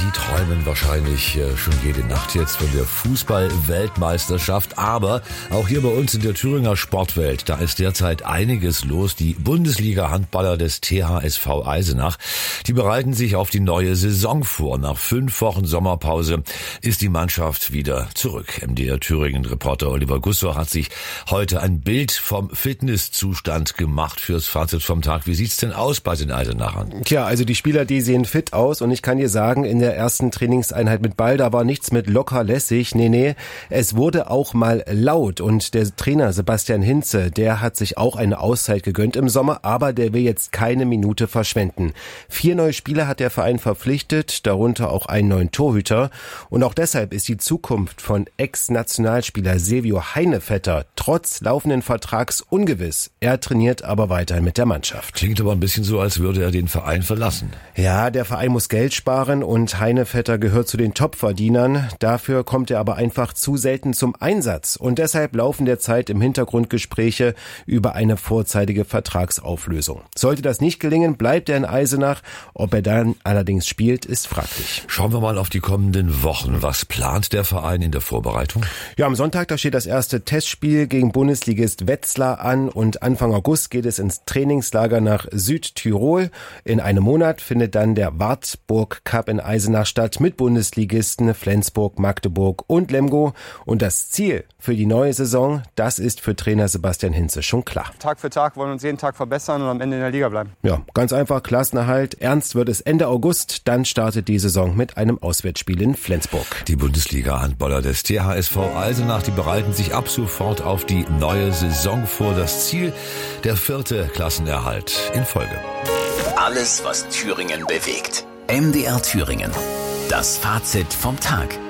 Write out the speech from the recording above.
die träumen wahrscheinlich schon jede Nacht jetzt von der Fußball-Weltmeisterschaft. Aber auch hier bei uns in der Thüringer Sportwelt, da ist derzeit einiges los. Die Bundesliga-Handballer des THSV Eisenach, die bereiten sich auf die neue Saison vor. Nach 5 Wochen Sommerpause ist die Mannschaft wieder zurück. MDR Thüringen-Reporter Oliver Gussor hat sich heute ein Bild vom Fitnesszustand gemacht fürs Fazit vom Tag. Wie sieht's denn aus bei den Eisenachern? Tja, also die Spieler, die sehen fit aus und ich kann dir sagen, in der ersten Trainingseinheit mit Ball, da war nichts mit locker lässig. Nee, es wurde auch mal laut und der Trainer Sebastian Hinze, der hat sich auch eine Auszeit gegönnt im Sommer, aber der will jetzt keine Minute verschwenden. 4 neue Spieler hat der Verein verpflichtet, darunter auch einen neuen Torhüter und auch deshalb ist die Zukunft von Ex-Nationalspieler Silvio Heinevetter trotz laufenden Vertrags ungewiss. Er trainiert aber weiterhin mit der Mannschaft. Klingt aber ein bisschen so, als würde er den Verein verlassen. Ja, der Verein muss Geld sparen und Heinevetter gehört zu den Topverdienern. Dafür kommt er aber einfach zu selten zum Einsatz. Und deshalb laufen derzeit im Hintergrund Gespräche über eine vorzeitige Vertragsauflösung. Sollte das nicht gelingen, bleibt er in Eisenach. Ob er dann allerdings spielt, ist fraglich. Schauen wir mal auf die kommenden Wochen. Was plant der Verein in der Vorbereitung? Ja, am Sonntag, da steht das erste Testspiel gegen Bundesligist Wetzlar an und Anfang August geht es ins Trainingslager nach Südtirol. In einem Monat findet dann der Wartburg Cup in Eisenach statt mit Bundesligisten Flensburg, Magdeburg und Lemgo. Und das Ziel für die neue Saison, das ist für Trainer Sebastian Hinze schon klar. Tag für Tag wollen wir uns jeden Tag verbessern und am Ende in der Liga bleiben. Ja, ganz einfach, Klassenerhalt. Ernst wird es Ende August, dann startet die Saison mit einem Auswärtsspiel in Flensburg. Die Bundesliga-Handballer des THSV Eisenach, die bereiten sich ab sofort auf die neue Saison vor. Das Ziel, der 4. Klassenerhalt in Folge. Alles, was Thüringen bewegt. MDR Thüringen. Das Fazit vom Tag.